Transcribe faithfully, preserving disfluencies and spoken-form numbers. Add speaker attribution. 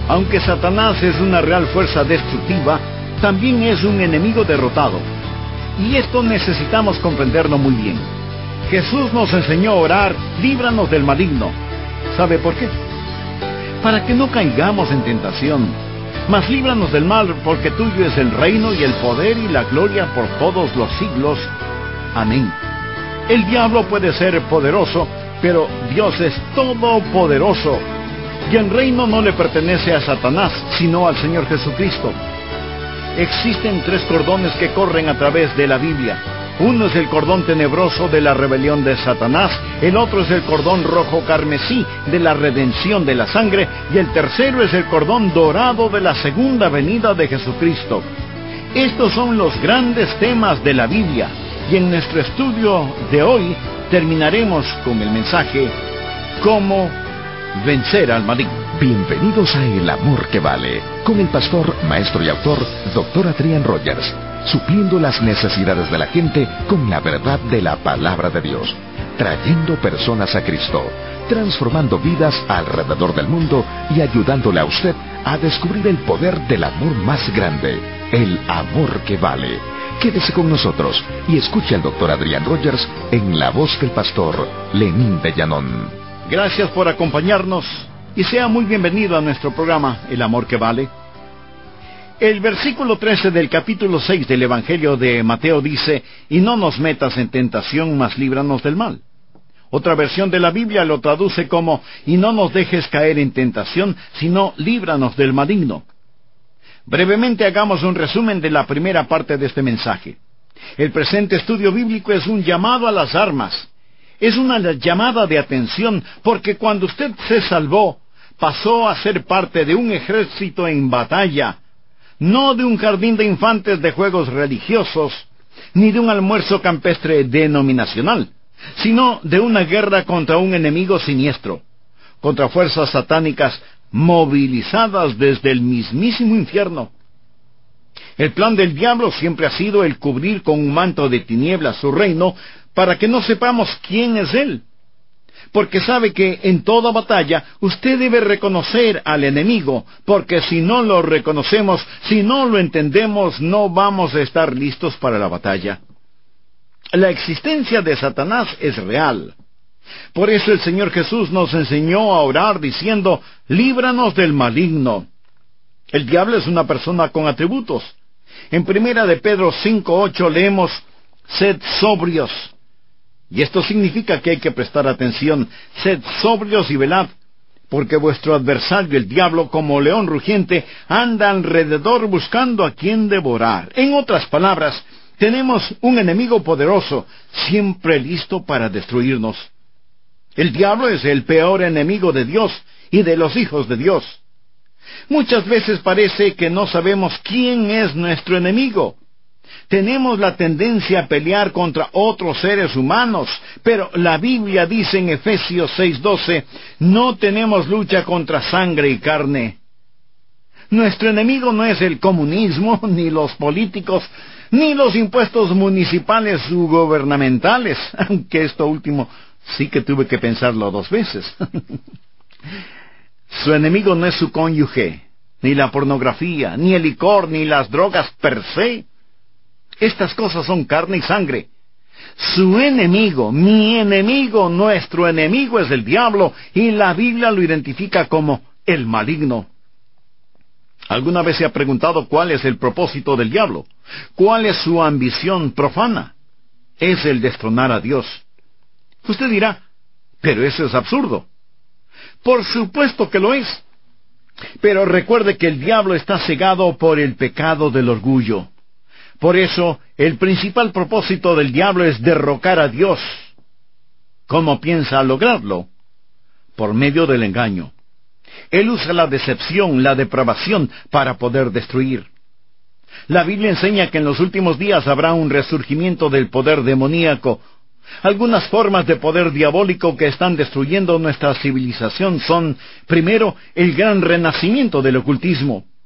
Speaker 1: Aunque Satanás es una real fuerza destructiva, también es un enemigo derrotado. Y esto necesitamos comprenderlo muy bien. Jesús nos enseñó a orar: líbranos del maligno. ¿Sabe por qué? Para que no caigamos en tentación. Mas líbranos del mal, porque tuyo es el reino y el poder y la gloria por todos los siglos. Amén. El diablo puede ser poderoso, pero Dios es todopoderoso. Y el reino no le pertenece a Satanás, sino al Señor Jesucristo. Existen tres cordones que corren a través de la Biblia. Uno es el cordón tenebroso de la rebelión de Satanás, el otro es el cordón rojo carmesí de la redención de la sangre, y el tercero es el cordón dorado de la segunda venida de Jesucristo. Estos son los grandes temas de la Biblia, y en nuestro estudio de hoy terminaremos con el mensaje: ¿cómo vencer al maligno?
Speaker 2: Bienvenidos a El Amor que Vale, con el pastor, maestro y autor, doctor Adrián Rogers, supliendo las necesidades de la gente con la verdad de la palabra de Dios, trayendo personas a Cristo, transformando vidas alrededor del mundo y ayudándole a usted a descubrir el poder del amor más grande, el amor que vale. Quédese con nosotros y escuche al doctor Adrián Rogers en la voz del pastor Lenín de Llanón.
Speaker 1: Gracias por acompañarnos y sea muy bienvenido a nuestro programa El Amor que Vale. El versículo trece del capítulo seis del Evangelio de Mateo dice: y no nos metas en tentación, mas líbranos del mal. Otra versión de la Biblia lo traduce como: y no nos dejes caer en tentación, sino líbranos del maligno. Brevemente hagamos un resumen de la primera parte de este mensaje. El presente estudio bíblico es un llamado a las armas. Es una llamada de atención, porque cuando usted se salvó, pasó a ser parte de un ejército en batalla, no de un jardín de infantes de juegos religiosos, ni de un almuerzo campestre denominacional, sino de una guerra contra un enemigo siniestro, contra fuerzas satánicas movilizadas desde el mismísimo infierno. El plan del diablo siempre ha sido el cubrir con un manto de tinieblas su reino, para que no sepamos quién es él. Porque sabe que en toda batalla usted debe reconocer al enemigo, porque si no lo reconocemos, si no lo entendemos, no vamos a estar listos para la batalla. La existencia de Satanás es real. Por eso el Señor Jesús nos enseñó a orar diciendo: líbranos del maligno. El diablo es una persona con atributos. En primera de Pedro cinco ocho leemos: sed sobrios. Y esto significa que hay que prestar atención. Sed sobrios y velad, porque vuestro adversario, el diablo, como león rugiente, anda alrededor buscando a quien devorar. En otras palabras, tenemos un enemigo poderoso, siempre listo para destruirnos. El diablo es el peor enemigo de Dios y de los hijos de Dios. Muchas veces parece que no sabemos quién es nuestro enemigo. Tenemos la tendencia a pelear contra otros seres humanos, pero la Biblia dice en Efesios seis doce, no tenemos lucha contra sangre y carne. Nuestro enemigo no es el comunismo, ni los políticos, ni los impuestos municipales u gubernamentales, aunque esto último sí que tuve que pensarlo dos veces. Su enemigo no es su cónyuge, ni la pornografía, ni el licor, ni las drogas per se. Estas cosas son carne y sangre. Su enemigo, mi enemigo, nuestro enemigo es el diablo, y la Biblia lo identifica como el maligno. ¿Alguna vez se ha preguntado cuál es el propósito del diablo? ¿Cuál es su ambición profana? Es el destronar a Dios. Usted dirá: pero eso es absurdo. Por supuesto que lo es. Pero recuerde que el diablo está cegado por el pecado del orgullo. Por eso, el principal propósito del diablo es derrocar a Dios. ¿Cómo piensa lograrlo? Por medio del engaño. Él usa la decepción, la depravación, para poder destruir. La Biblia enseña que en los últimos días habrá un resurgimiento del poder demoníaco. Algunas formas de poder diabólico que están destruyendo nuestra civilización son, primero, el gran renacimiento del ocultismo.